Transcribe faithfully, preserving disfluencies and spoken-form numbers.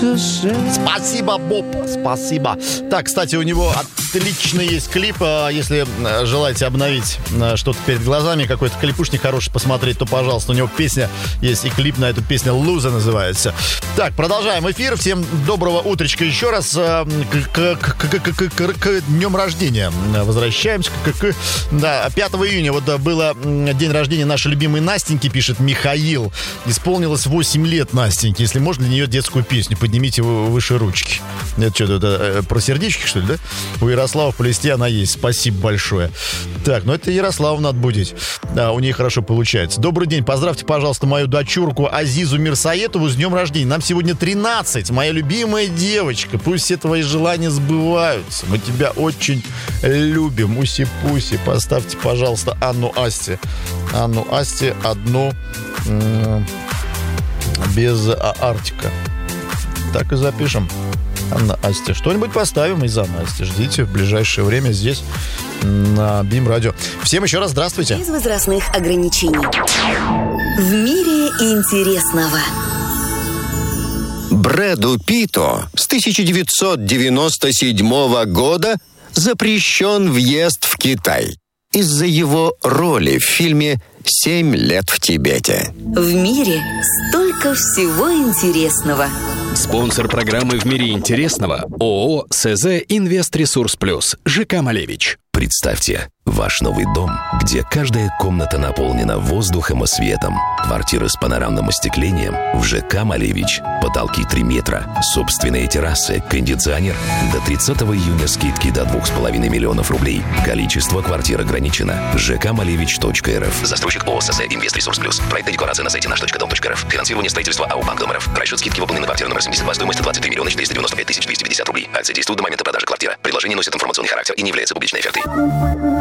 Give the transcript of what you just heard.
Спасибо, Боб, спасибо. Так, кстати, у него отличный есть клип. Если желаете обновить что-то перед глазами, какой-то клипушник хороший посмотреть, то, пожалуйста, у него песня есть и клип на эту песню «Луза» называется. Так, продолжаем эфир. Всем доброго утречка еще раз. К, к, к, к, к, к днем рождения возвращаемся. К, к, да, пятого июня вот было день рождения нашей любимой Настеньки, пишет Михаил. Исполнилось восемь лет Настеньки. Если можно, для нее детскую песню «Поднимите выше ручки». Это что-то это, про сердечки, что ли, да? У Ярослава в плесте она есть. Спасибо большое. Так, ну это Ярославу надо будить. Да, у нее хорошо получается. Добрый день. Поздравьте, пожалуйста, мою дочурку Азизу Мирсаетову с днем рождения. Нам сегодня тринадцать. Моя любимая девочка. Пусть все твои желания сбываются. Мы тебя очень любим. Уси-пуси. Поставьте, пожалуйста, Анну Асти. Анну Асти одну м- без а- Артика. Так и запишем. Анна Асти. Что-нибудь поставим из Анны Асти. Ждите в ближайшее время здесь на Бим Радио. Всем еще раз здравствуйте. Без возрастных ограничений. В мире интересного. Брэду Питту с тысяча девятьсот девяносто седьмого года запрещен въезд в Китай из-за его роли в фильме «Семь лет в Тибете». В мире столько всего интересного. Спонсор программы «В мире интересного» ООО «СЗ Инвест-Ресурс Плюс» ЖК «Малевич». Представьте, ваш новый дом, где каждая комната наполнена воздухом и светом. Квартира с панорамным остеклением в ЖК «Малевич». Потолки три метра, собственные террасы, кондиционер. До тридцатого июня скидки до двух с половиной миллионов рублей. Количество квартир ограничено. жк малевич точка эр эф. Застройщик ООО «СЗ Инвест-Ресурс Плюс». Проектная декларация на сайте наш точка дом точка эр эф. Финансирование строительства АО «Банк Дом РФ». Расчет скидки выполнен на квартиру номер семьдесят два стоимостью двадцать три миллиона четыреста девяносто пять тысяч двести пятьдесят рублей. Акция действует до момента продажи квартиры. Предложение носит информационный характер и не является публичной офертой.